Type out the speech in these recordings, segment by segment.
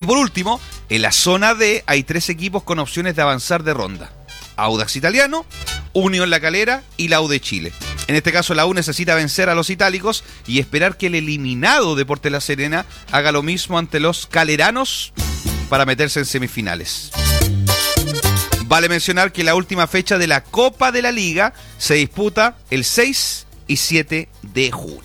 por último, en la zona D hay 3 equipos con opciones de avanzar de ronda. Audax Italiano, Unión La Calera y la U de Chile. En este caso, la U necesita vencer a los itálicos y esperar que el eliminado Deportes La Serena haga lo mismo ante los caleranos para meterse en semifinales. Vale mencionar que la última fecha de la Copa de la Liga se disputa el 6 y 7 de junio.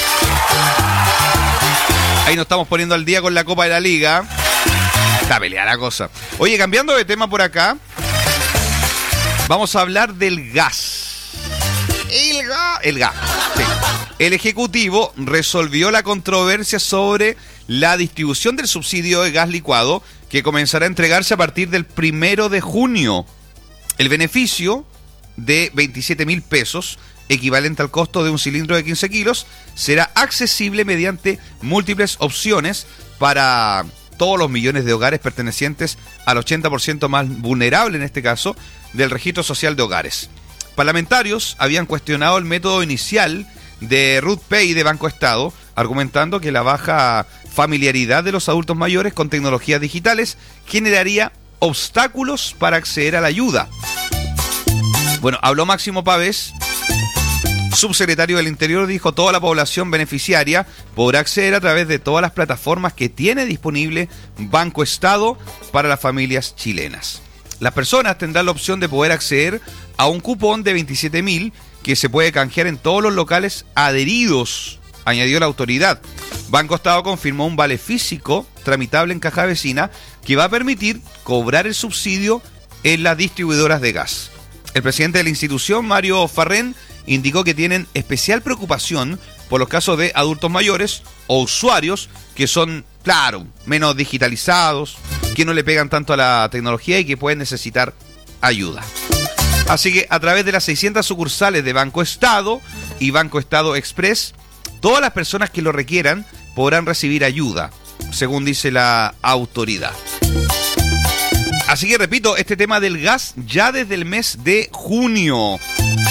Ahí nos estamos poniendo al día con la Copa de la Liga. Está peleada la cosa. Oye, cambiando de tema por acá, vamos a hablar del gas. El gas. Sí. El Ejecutivo resolvió la controversia sobre la distribución del subsidio de gas licuado que comenzará a entregarse a partir del 1 de junio. El beneficio de 27.000 pesos, equivalente al costo de un cilindro de 15 kilos, será accesible mediante múltiples opciones para todos los millones de hogares pertenecientes al 80% más vulnerable, en este caso, del registro social de hogares. Parlamentarios habían cuestionado el método inicial de Ruth Pay de Banco Estado, argumentando que la baja familiaridad de los adultos mayores con tecnologías digitales generaría obstáculos para acceder a la ayuda. Bueno, habló Máximo Pavés, subsecretario del Interior, dijo: toda la población beneficiaria podrá acceder a través de todas las plataformas que tiene disponible Banco Estado para las familias chilenas. Las personas tendrán la opción de poder acceder a un cupón de 27.000 que se puede canjear en todos los locales adheridos, añadió la autoridad. Banco Estado confirmó un vale físico tramitable en caja vecina que va a permitir cobrar el subsidio en las distribuidoras de gas. El presidente de la institución, Mario Farrén, indicó que tienen especial preocupación por los casos de adultos mayores o usuarios que son, claro, menos digitalizados, que no le pegan tanto a la tecnología y que pueden necesitar ayuda. Así que a través de las 600 sucursales de Banco Estado y Banco Estado Express, todas las personas que lo requieran podrán recibir ayuda, según dice la autoridad. Así que repito, este tema del gas ya desde el mes de junio.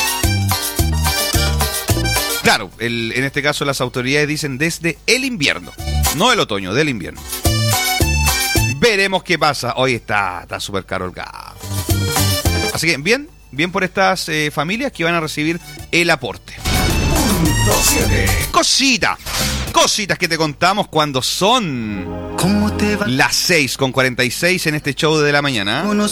Claro, en este caso las autoridades dicen desde el invierno, no el otoño, del invierno. Veremos qué pasa. Hoy está súper caro el gas. Así que bien por estas familias que van a recibir el aporte. Cositas que te contamos cuando son las 6:46 en este show de la mañana.